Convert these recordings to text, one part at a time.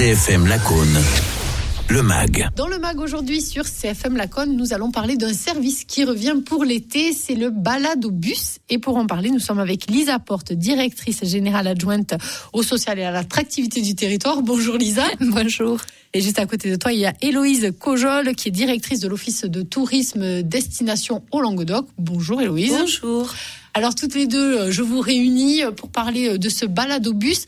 CFM Lacaune. Le MAG. Dans le MAG aujourd'hui sur CFM Lacaune, nous allons parler d'un service qui revient pour l'été, c'est le balado bus. Et pour en parler, nous sommes avec Lisa Porte, directrice générale adjointe au social et à l'attractivité du territoire. Bonjour Lisa. Bonjour. Et juste à côté de toi, il y a Héloïse Cojol, qui est directrice de l'Office de tourisme destination au Languedoc. Bonjour Héloïse. Bonjour. Alors toutes les deux, je vous réunis pour parler de ce balado bus.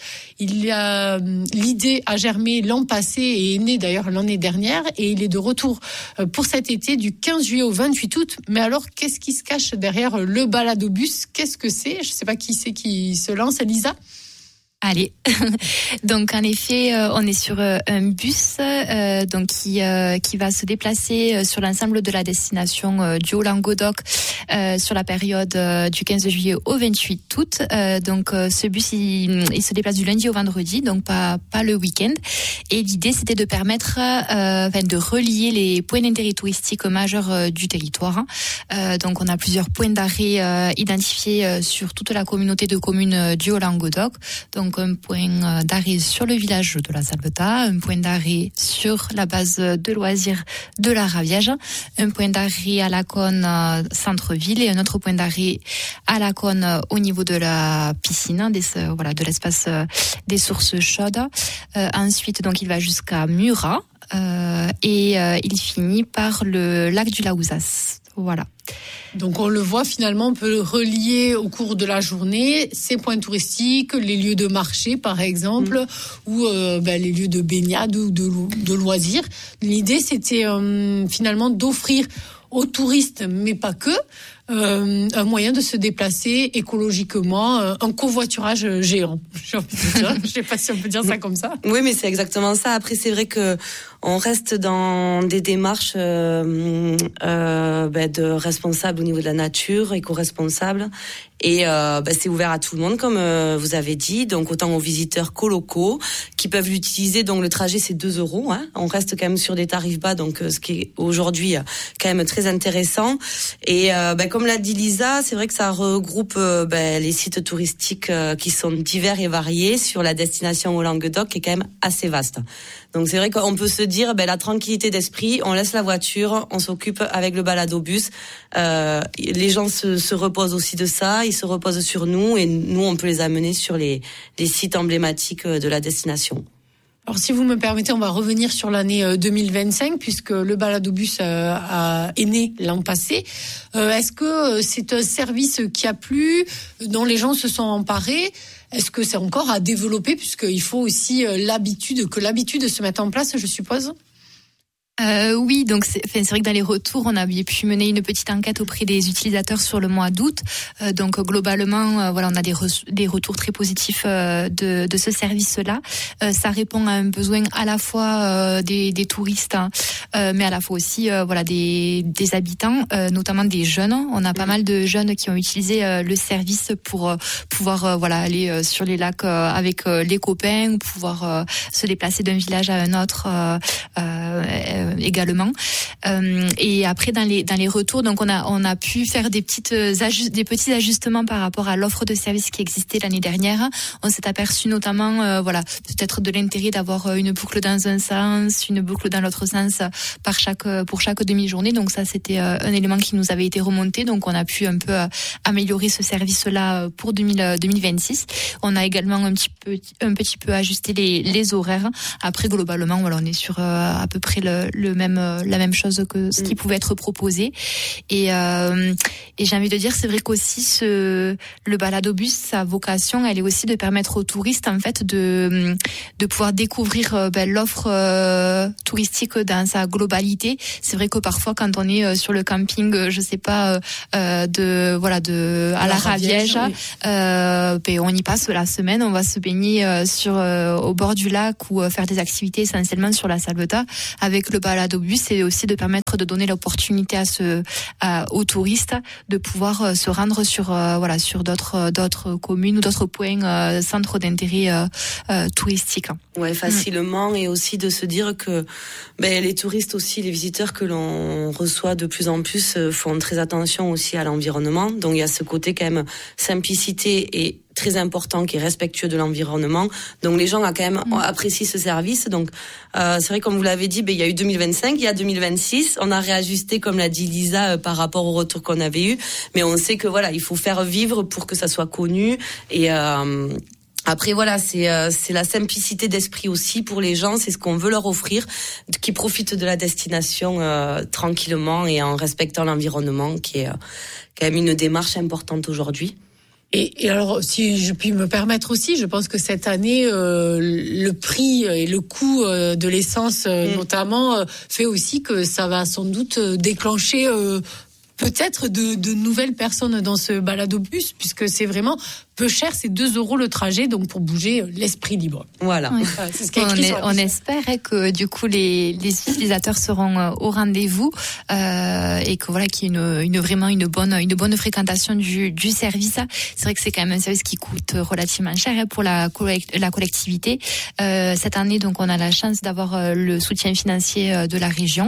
L'idée a germé l'an passé et est née d'ailleurs l'année dernière, et il est de retour pour cet été du 15 juillet au 28 août. Mais alors, qu'est-ce qui se cache derrière le balado bus ? Qu'est-ce que c'est ? Je ne sais pas qui c'est qui se lance, Lisa. Allez, donc en effet, on est sur un bus donc qui va se déplacer sur l'ensemble de la destination du Haut-Languedoc sur la période du 15 juillet au 28 août. Donc ce bus il se déplace du lundi au vendredi, donc pas le week-end. Et l'idée c'était de permettre de relier les points d'intérêt touristique majeurs du territoire. Donc on a plusieurs points d'arrêt identifiés sur toute la communauté de communes du Haut-Languedoc. Donc un point d'arrêt sur le village de la Salvetat, un point d'arrêt sur la base de loisirs de la Raviège, un point d'arrêt à Lacaune centre-ville et un autre point d'arrêt à Lacaune au niveau de la piscine, de l'espace des sources chaudes. Ensuite, donc il va jusqu'à Murat et il finit par le lac du Laouzas. Voilà. Donc on le voit, finalement, on peut relier au cours de la journée ces points touristiques, les lieux de marché par exemple, ou les lieux de baignade ou de loisirs. L'idée c'était finalement d'offrir aux touristes, mais pas que, un moyen de se déplacer écologiquement, un covoiturage géant. J'ai envie de dire. Je sais pas si on peut dire ça comme ça. Oui, mais c'est exactement ça. Après, c'est vrai que on reste dans des démarches de responsables au niveau de la nature, éco-responsables. Et c'est ouvert à tout le monde, comme vous avez dit, donc autant aux visiteurs qu'aux locaux qui peuvent l'utiliser. Donc le trajet c'est 2 €. Hein. On reste quand même sur des tarifs bas, donc ce qui est aujourd'hui quand même très intéressant. Et comme l'a dit Lisa, c'est vrai que ça regroupe les sites touristiques qui sont divers et variés sur la destination au Languedoc, qui est quand même assez vaste. Donc c'est vrai qu'on peut se dire la tranquillité d'esprit, on laisse la voiture, on s'occupe avec le balado-bus. Les gens se reposent aussi de ça, ils se reposent sur nous et nous on peut les amener sur les sites emblématiques de la destination. Alors si vous me permettez, on va revenir sur l'année 2025 puisque le balado-bus est né l'an passé. Est-ce que c'est un service qui a plu, dont les gens se sont emparés ? Est-ce que c'est encore à développer puisqu'il faut aussi l'habitude se mette en place, je suppose ? Oui, donc c'est vrai que dans les retours, on avait pu mener une petite enquête auprès des utilisateurs sur le mois d'août. Donc globalement, on a des retours très positifs de ce service-là. Ça répond à un besoin à la fois des touristes, mais à la fois aussi des habitants, notamment des jeunes. On a pas mal de jeunes qui ont utilisé le service pour pouvoir aller sur les lacs avec les copains, pouvoir se déplacer d'un village à un autre. Également. Et après dans les retours, donc on a pu faire des petits ajustements par rapport à l'offre de services qui existait l'année dernière. On s'est aperçu notamment peut-être de l'intérêt d'avoir une boucle dans un sens, une boucle dans l'autre sens pour chaque demi-journée. Donc ça c'était un élément qui nous avait été remonté. Donc on a pu un peu améliorer ce service-là pour 2026. On a également un petit peu ajusté les horaires. Après globalement on est sur à peu près la même chose que ce qui pouvait être proposé. Et j'ai envie de dire, c'est vrai qu'aussi le balado-bus, sa vocation, elle est aussi de permettre aux touristes en fait de pouvoir découvrir l'offre touristique dans sa globalité. C'est vrai que parfois quand on est sur le camping, je sais pas à la Raviège, on y passe la semaine, on va se baigner au bord du lac ou faire des activités essentiellement sur la Salvetat. Avec le balado-bus, c'est aussi de permettre de donner l'opportunité aux touristes de pouvoir se rendre sur d'autres communes ou d'autres points centres d'intérêt touristique. Ouais, facilement, et aussi de se dire que les touristes aussi, les visiteurs que l'on reçoit de plus en plus font très attention aussi à l'environnement. Donc il y a ce côté quand même simplicité et très important, qui est respectueux de l'environnement. Donc les gens quand même apprécient ce service. Donc c'est vrai, comme vous l'avez dit, il y a eu 2025, il y a 2026. On a réajusté, comme l'a dit Lisa, par rapport au retour qu'on avait eu. Mais on sait que voilà, il faut faire vivre pour que ça soit connu. Et après voilà, c'est la simplicité d'esprit aussi pour les gens, c'est ce qu'on veut leur offrir, qui profitent de la destination tranquillement et en respectant l'environnement, qui est quand même une démarche importante aujourd'hui. Et alors, si je puis me permettre aussi, je pense que cette année, le prix et le coût de l'essence, notamment, fait aussi que ça va sans doute déclencher peut-être de nouvelles personnes dans ce balado-bus, puisque c'est vraiment peu cher, c'est 2 € le trajet, donc pour bouger l'esprit libre. Voilà. Oui. C'est ce qui est écrit sur la on espère que du coup les utilisateurs seront au rendez-vous et que voilà qu'il y ait vraiment une bonne fréquentation du service. C'est vrai que c'est quand même un service qui coûte relativement cher pour la collectivité. Cette année, donc on a la chance d'avoir le soutien financier de la région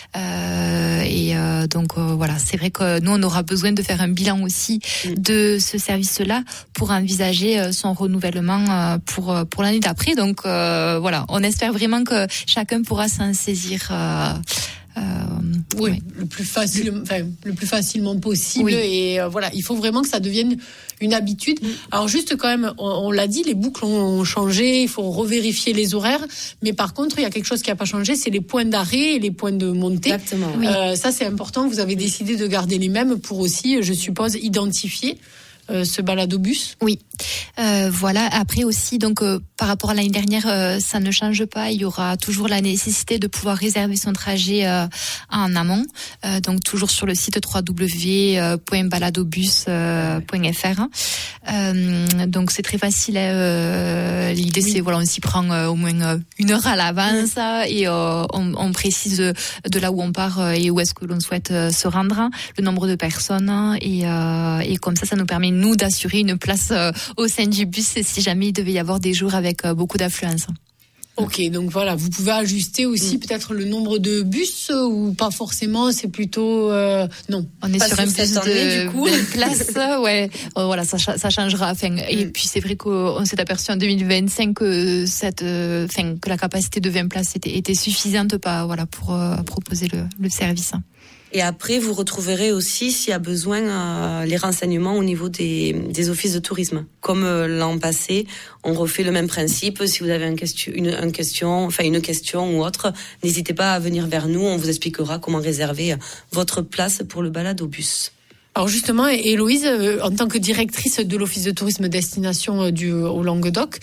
donc voilà, c'est vrai que nous on aura besoin de faire un bilan aussi de ce service-là pour envisager son renouvellement pour l'année d'après. Donc voilà, on espère vraiment que chacun pourra s'en saisir. Oui, le plus facilement possible. Oui. Et voilà, il faut vraiment que ça devienne une habitude. Alors juste quand même, on l'a dit, les boucles ont changé, il faut revérifier les horaires. Mais par contre, il y a quelque chose qui n'a pas changé, c'est les points d'arrêt et les points de montée. Exactement. Oui. Ça, c'est important. Vous avez décidé de garder les mêmes pour aussi, je suppose, identifier ce balado-bus. Oui, voilà. Après aussi, donc par rapport à l'année dernière, ça ne change pas. Il y aura toujours la nécessité de pouvoir réserver son trajet en amont. Donc toujours sur le site www.baladobus.fr. Donc c'est très facile. L'idée c'est voilà, on s'y prend au moins 1 heure à l'avance et on précise de là où on part et où est-ce que l'on souhaite se rendre, le nombre de personnes et comme ça nous permet nous d'assurer une place au sein du bus si jamais il devait y avoir des jours avec beaucoup d'affluence. Ok, donc voilà, vous pouvez ajuster aussi peut-être le nombre de bus ou pas forcément, c'est plutôt non. On est sur un bus du coup. de place, ouais. Voilà, ça changera. Enfin, et puis c'est vrai qu'on s'est aperçu en 2025 que que la capacité de 20 places était suffisante pour proposer le service. Et après, vous retrouverez aussi, s'il y a besoin, les renseignements au niveau des offices de tourisme. Comme l'an passé, on refait le même principe. Si vous avez une question ou autre, n'hésitez pas à venir vers nous. On vous expliquera comment réserver votre place pour le balado-bus. Alors justement, Héloïse, en tant que directrice de l'office de tourisme destination au Languedoc,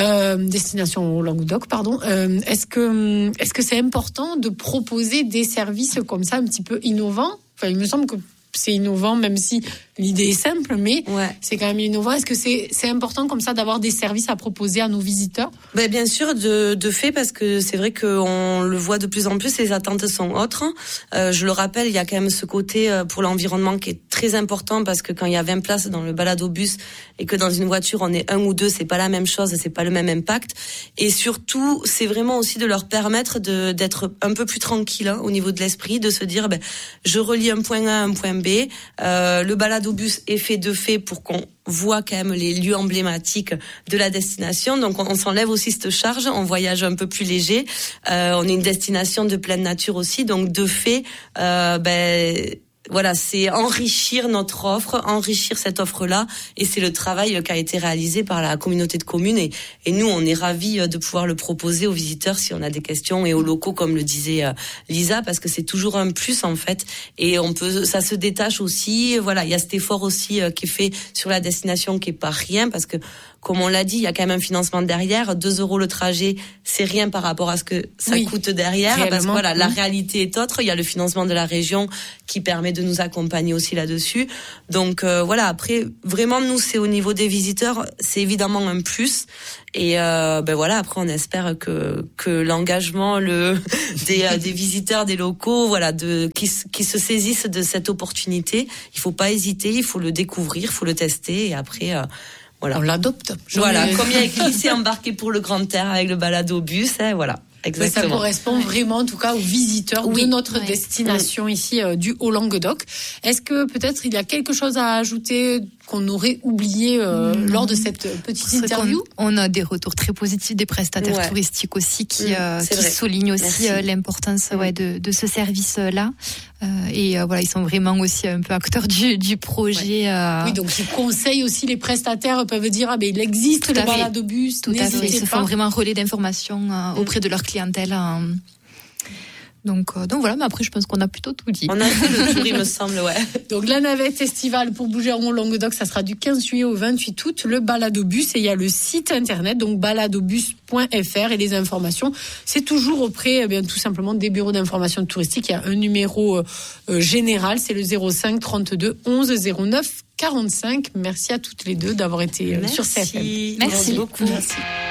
est-ce que c'est important de proposer des services comme ça un petit peu innovants? Enfin, il me semble que c'est innovant, même si l'idée est simple, mais c'est quand même innovant. Est-ce que c'est important comme ça d'avoir des services à proposer à nos visiteurs? Bien sûr, de fait, parce que c'est vrai qu'on le voit de plus en plus, les attentes sont autres. Je le rappelle, il y a quand même ce côté pour l'environnement qui est très important, parce que quand il y a 20 places dans le balado-bus et que dans une voiture on est 1 ou 2, c'est pas la même chose, c'est pas le même impact. Et surtout, c'est vraiment aussi de leur permettre d'être un peu plus tranquille au niveau de l'esprit, de se dire je relie un point A à un point B. Le balado-bus est fait de fait pour qu'on voit quand même les lieux emblématiques de la destination. Donc on s'enlève aussi cette charge, on voyage un peu plus léger. On est une destination de pleine nature aussi, donc de fait, voilà, c'est enrichir notre offre, enrichir cette offre-là, et c'est le travail qui a été réalisé par la communauté de communes, et nous, on est ravis de pouvoir le proposer aux visiteurs si on a des questions, et aux locaux, comme le disait Lisa, parce que c'est toujours un plus, en fait, et ça se détache aussi, voilà, il y a cet effort aussi qui est fait sur la destination qui est pas rien, parce que, comme on l'a dit, il y a quand même un financement derrière. 2 € le trajet, c'est rien par rapport à ce que ça coûte derrière. Réellement, parce que voilà, la réalité est autre. Il y a le financement de la région qui permet de nous accompagner aussi là-dessus. Donc voilà, après, vraiment, nous, c'est au niveau des visiteurs, c'est évidemment un plus. Et voilà, après, on espère que l'engagement des visiteurs, des locaux, voilà, qui se saisissent de cette opportunité. Il faut pas hésiter, il faut le découvrir, il faut le tester, et après. Voilà. On l'adopte. Voilà, comme il y a écrit, c'est embarqué pour le grand air avec le balado-bus, voilà. Exactement. Ça correspond vraiment, en tout cas, aux visiteurs de notre destination ici du Haut-Languedoc. Est-ce que peut-être il y a quelque chose à ajouter qu'on aurait oublié lors de cette petite interview? On a des retours très positifs des prestataires touristiques aussi qui soulignent aussi l'importance de ce service-là. Et voilà, ils sont vraiment aussi un peu acteurs du projet. Oui, donc ils conseillent aussi, les prestataires peuvent dire mais il existe le baladobus. Tout à fait. Ils se font vraiment relais d'informations auprès de leur clientèle. Donc voilà, mais après je pense qu'on a plutôt tout dit. On a fait le tour, il me semble, Donc la navette estivale pour Bougeron Languedoc, ça sera du 15 juillet au 28 août, le baladobus, et il y a le site internet, donc baladobus.fr, et les informations, c'est toujours auprès, tout simplement des bureaux d'information touristique. Il y a un numéro général, c'est le 05 32 11 09 45. Merci à toutes les deux d'avoir été sur CFM. Merci beaucoup. Merci.